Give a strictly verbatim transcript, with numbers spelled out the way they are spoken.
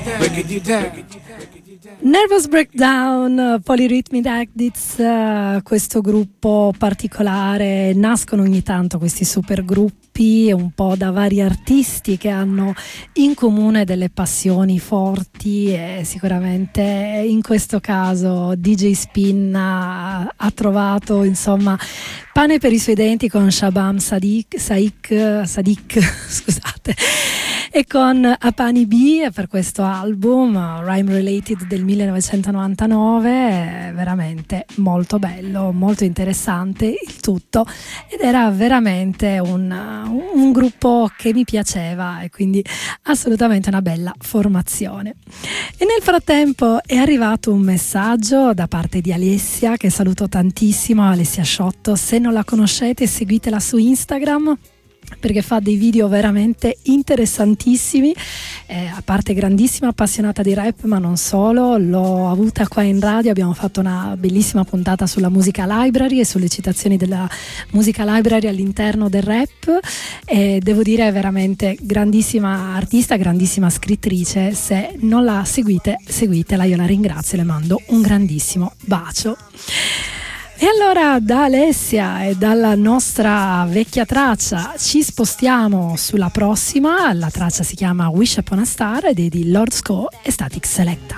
Nervous Breakdown, Polyrhythmic Actits, uh, questo gruppo particolare. Nascono ogni tanto questi super gruppi un po' da vari artisti che hanno in comune delle passioni forti, e sicuramente in questo caso D J Spin ha, ha trovato insomma pane per i suoi denti con Shabam Sadiq, Sadiq, Sadiq scusate, e con Apani B per questo album Rhyme Related del millenovecentonovantanove. Veramente molto bello, molto interessante il tutto, ed era veramente un, un gruppo che mi piaceva, e quindi assolutamente una bella formazione. E nel frattempo è arrivato un messaggio da parte di Alessia, che saluto tantissimo, Alessia Sciotto. Se non la conoscete, seguitela su Instagram, perché fa dei video veramente interessantissimi, eh, a parte grandissima appassionata di rap, ma non solo. L'ho avuta qua in radio, abbiamo fatto una bellissima puntata sulla Musica Library e sulle citazioni della Musica Library all'interno del rap, e devo dire è veramente grandissima artista, grandissima scrittrice. Se non la seguite, seguitela, io la ringrazio e le mando un grandissimo bacio. E allora da Alessia e dalla nostra vecchia traccia ci spostiamo sulla prossima. La traccia si chiama Wish Upon a Star ed è di Lord Sko e Static Selecta.